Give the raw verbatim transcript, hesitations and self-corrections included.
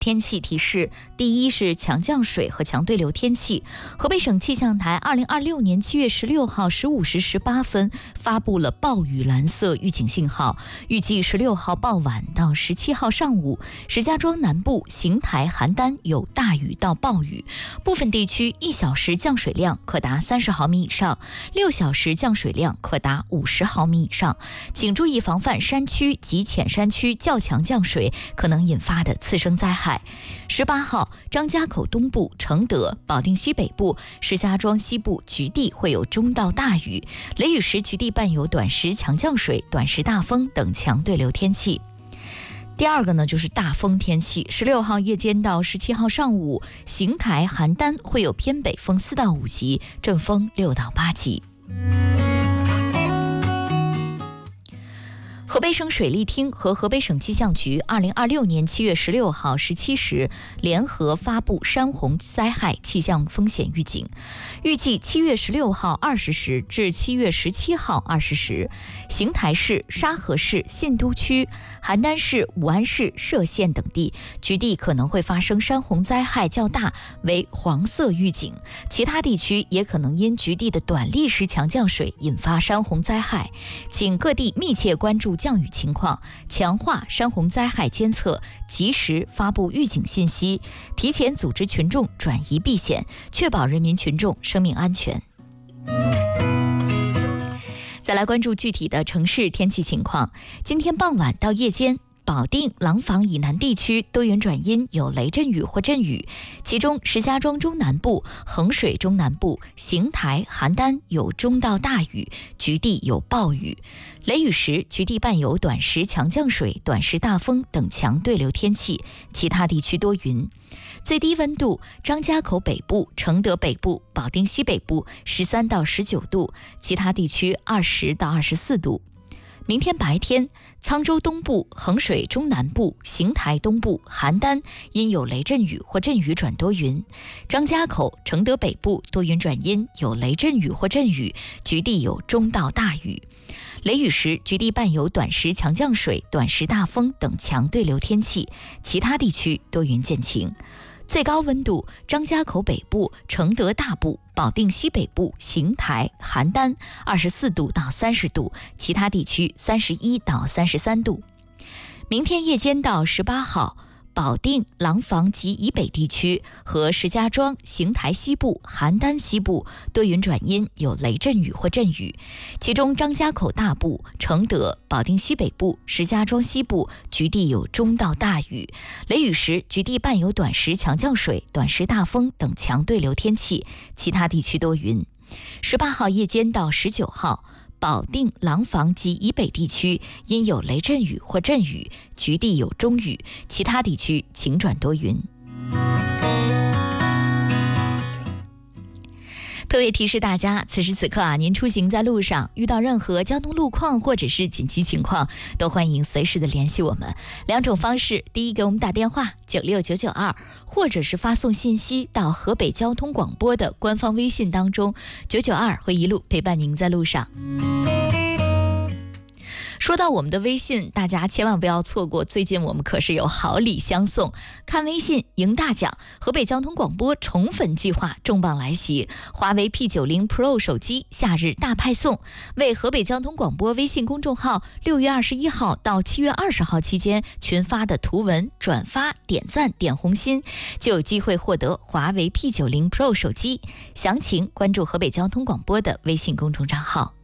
天气提示：第一是强降水和强对流天气。河北省气象台二零二六年七月十六号十五时十八分发布了暴雨蓝色预警信号，预计十六号傍晚到十七号上午，石家庄南部、邢台、邯郸有大雨到暴雨，部分地区一小时降水量可达三十毫米以上，六小时降水量可达五十毫米以上，请注意防范山区及浅山区较强降水可能引发的次生灾害。十八号，张家口东部、承德、保定西北部、石家庄西部局地会有中到大雨，雷雨时局地伴有短时强降水、短时大风等强对流天气。第二个呢，就是大风天气。十六号夜间到十七号上午，邢台、邯郸会有偏北风四到五级，阵风六到八级。河北省水利厅和河北省气象局二零二六年七月十六号十七时联合发布山洪灾害气象风险预警，预计七月十六号二十时至七月十七号二十时，邢台市、沙河市、信都区、邯郸市、武安市、歙县等地局地可能会发生山洪灾害较大，为黄色预警，其他地区也可能因局地的短历时强降水引发山洪灾害，请各地密切关注降雨情况，强化山洪灾害监测，及时发布预警信息，提前组织群众转移避险，确保人民群众生命安全。再来关注具体的城市天气情况。今天傍晚到夜间，保定、廊坊以南地区多云转阴，有雷阵雨或阵雨，其中石家庄中南部、衡水中南部、邢台、邯郸有中到大雨，局地有暴雨。雷雨时局地伴有短时强降水、短时大风等强对流天气，其他地区多云。最低温度：张家口北部、承德北部、保定西北部十三到十九度，其他地区二十到二十四度。明天白天，沧州东部、衡水中南部、邢台东部、邯郸因有雷阵雨或阵雨转多云；张家口、承德北部多云转阴，有雷阵雨或阵雨，局地有中到大雨。雷雨时局地伴有短时强降水、短时大风等强对流天气，其他地区多云见晴。最高温度：张家口北部、承德大部、保定西北部、邢台、邯郸二十四度到三十度，其他地区三十一到三十三度。明天夜间到十八号，保定、廊坊及以北地区和石家庄、邢台西部、邯郸西部多云转阴，有雷阵雨或阵雨，其中张家口大部、承德、保定西北部、石家庄西部局地有中到大雨，雷雨时局地伴有短时强降水、短时大风等强对流天气，其他地区多云。十八号夜间到十九号，保定、廊坊及以北地区因有雷阵雨或阵雨，局地有中雨，其他地区晴转多云。特别提示大家，此时此刻啊，您出行在路上遇到任何交通路况或者是紧急情况，都欢迎随时的联系我们。两种方式：第一，给我们打电话九六九九二，或者是发送信息到河北交通广播的官方微信当中，九九二会一路陪伴您在路上。说到我们的微信，大家千万不要错过，最近我们可是有好礼相送，看微信赢大奖，河北交通广播宠粉计划重磅来袭，华为 P 九十 Pro 手机夏日大派送，为河北交通广播微信公众号六月二十一号到七月二十号期间群发的图文转发、点赞、点红心，就有机会获得华为 P 九十 Pro 手机。详情关注河北交通广播的微信公众账号。